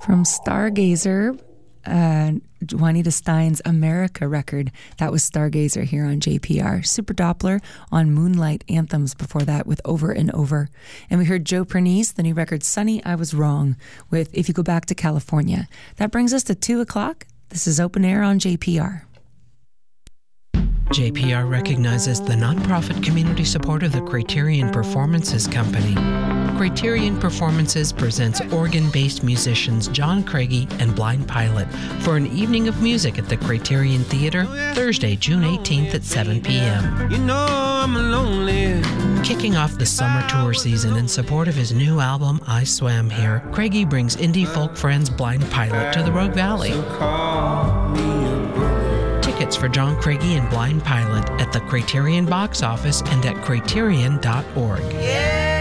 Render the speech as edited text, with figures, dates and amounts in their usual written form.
From Stargazer, Juanita Stein's America record. That was Stargazer here on JPR. Super Doppler on Moonlight Anthems before that with Over and Over. And we heard Joe Pernice, the new record Sunny, I Was Wrong with If You Go Back to California. That brings us to 2 o'clock. This is Open Air on JPR. JPR recognizes the nonprofit community support of the Criterion Performances Company. Criterion Performances presents Oregon-based musicians John Craigie and Blind Pilot for an evening of music at the Criterion Theater, Thursday, June 18th at 7 p.m. You know I'm lonely. Kicking off the summer tour season in support of his new album, I Swam Here, Craigie brings indie folk friends Blind Pilot to the Rogue Valley. Tickets for John Craigie and Blind Pilot at the Criterion box office and at criterion.org. Yeah.